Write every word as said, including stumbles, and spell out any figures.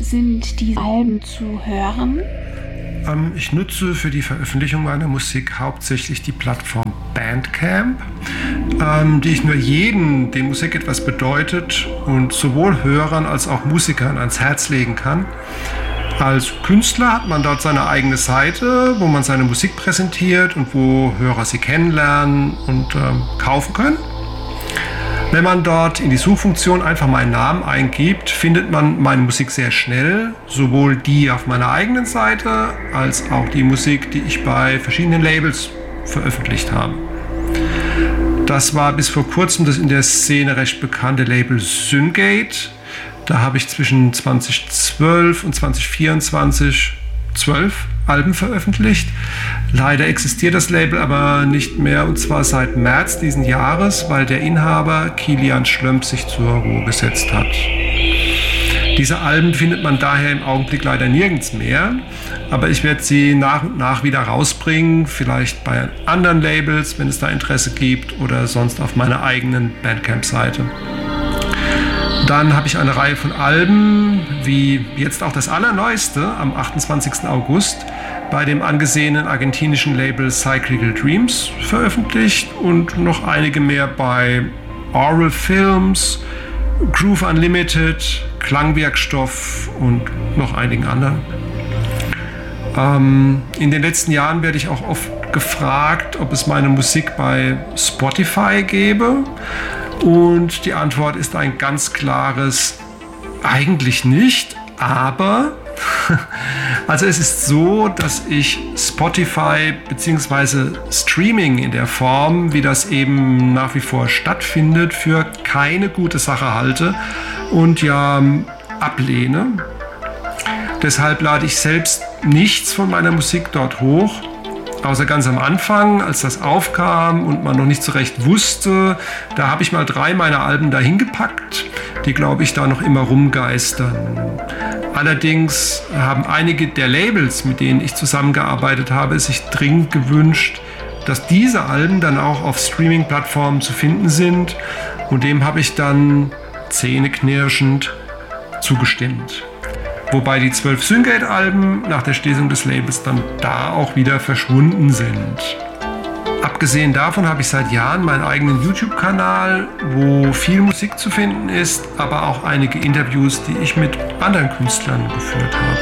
sind die Alben zu hören? Ähm, ich nutze für die Veröffentlichung meiner Musik hauptsächlich die Plattform Bandcamp, ähm, die ich nur jedem, dem Musik etwas bedeutet und sowohl Hörern als auch Musikern ans Herz legen kann. Als Künstler hat man dort seine eigene Seite, wo man seine Musik präsentiert und wo Hörer sie kennenlernen und ähm, kaufen können. Wenn man dort in die Suchfunktion einfach meinen Namen eingibt, findet man meine Musik sehr schnell, sowohl die auf meiner eigenen Seite als auch die Musik, die ich bei verschiedenen Labels veröffentlicht habe. Das war bis vor kurzem das in der Szene recht bekannte Label Syngate. Da habe ich zwischen zweitausendzwölf und zweitausendvierundzwanzig zwölf Alben veröffentlicht. Leider existiert das Label aber nicht mehr, und zwar seit März diesen Jahres, weil der Inhaber Kilian Schlömp sich zur Ruhe gesetzt hat. Diese Alben findet man daher im Augenblick leider nirgends mehr, aber ich werde sie nach und nach wieder rausbringen, vielleicht bei anderen Labels, wenn es da Interesse gibt, oder sonst auf meiner eigenen Bandcamp-Seite. Dann habe ich eine Reihe von Alben, wie jetzt auch das allerneueste am achtundzwanzigsten August bei dem angesehenen argentinischen Label Cyclical Dreams veröffentlicht und noch einige mehr bei Oral Films, Groove Unlimited, Klangwerkstoff und noch einigen anderen. Ähm, in den letzten Jahren werde ich auch oft gefragt, ob es meine Musik bei Spotify gäbe. Und die Antwort ist ein ganz klares eigentlich nicht, aber also es ist so, dass ich Spotify bzw. Streaming in der Form, wie das eben nach wie vor stattfindet, für keine gute Sache halte und ja ablehne. Deshalb lade ich selbst nichts von meiner Musik dort hoch. Außer ganz am Anfang, als das aufkam und man noch nicht so recht wusste, da habe ich mal drei meiner Alben dahin gepackt, die, glaube ich, da noch immer rumgeistern. Allerdings haben einige der Labels, mit denen ich zusammengearbeitet habe, sich dringend gewünscht, dass diese Alben dann auch auf Streaming-Plattformen zu finden sind, und dem habe ich dann zähneknirschend zugestimmt. Wobei die zwölf Syngate-Alben nach der Schließung des Labels dann da auch wieder verschwunden sind. Abgesehen davon habe ich seit Jahren meinen eigenen YouTube-Kanal, wo viel Musik zu finden ist, aber auch einige Interviews, die ich mit anderen Künstlern geführt habe.